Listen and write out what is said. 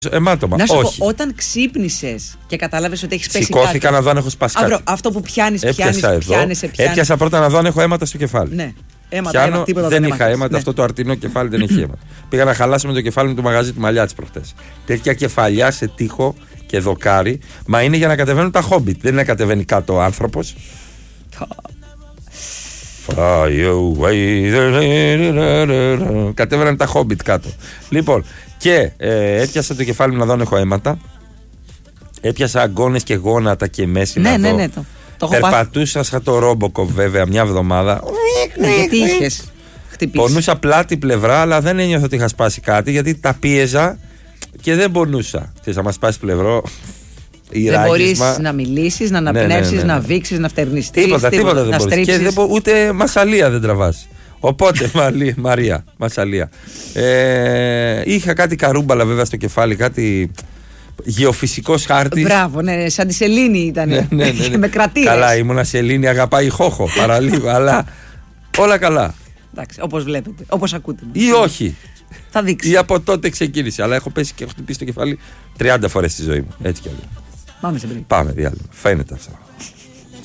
Αίματομα. Να σου όχι. πω, όταν ξύπνησες και κατάλαβες ότι έχεις πέσει κάτι. Σηκώθηκα να δω αν έχω σπάσει κάτι. Αυτό που πιάνεις. Έπιασα πρώτα να δω αν έχω αίματα στο κεφάλι. Ναι. Αίματα, τίποτα δεν είχα αίματα, αυτό το αρτινό κεφάλι δεν έχει αίματα. Πήγα να χαλάσουμε το κεφάλι μου το μαγαζί του Μαλιάτης προχτές. Τέτοια κεφαλιά σε τοίχο και δοκάρι, μα είναι για να κατεβαίνουν τα χόμπιτ. Δεν είναι να κατεβαίνει κάτω ο άνθρωπος. Κατέβαιναν τα χόμπιτ κάτω. Λοιπόν, και έπιασα το κεφάλι μου να δω αν έχω αίματα. Έπιασα αγκώνες και γόνατα και μέση να δω. Ναι. Περπατούσα σαν το Ρόμποκοπ βέβαια μια εβδομάδα. Γιατί είχες χτυπήσει. Πονούσα πλάτη πλευρά, αλλά δεν ένιωθα ότι είχα σπάσει κάτι, γιατί τα πίεζα και δεν πονούσα. Ξέρεις, άμα σπάσει πλευρό. Δεν μπορείς να μιλήσεις, να αναπνεύσεις, να βήξεις, να φτερνιστείς. Τίποτα δεν να μπορείς. Και ούτε μασαλία δεν τραβάς. Οπότε, Μαρία, μασαλία. Είχα κάτι καρούμπαλα βέβαια στο κεφάλι, κάτι γεωφυσικός χάρτης. Μπράβο, ναι, σαν τη σελήνη ήταν. Ναι. Με κρατήρες. Καλά, ήμουνα σελήνη, αγαπάει χόχο παραλίγο, αλλά όλα καλά. Εντάξει, όπως βλέπετε, όπως ακούτε. Ή όχι. Θα δείξει. Ή από τότε ξεκίνησε. Αλλά έχω πέσει και έχω χτυπήσει το κεφάλι 30 φορές στη ζωή μου. Έτσι κι αλλιώς. Πάμε σε πριν. Πάμε διάλειμμα. Φαίνεται αυτό.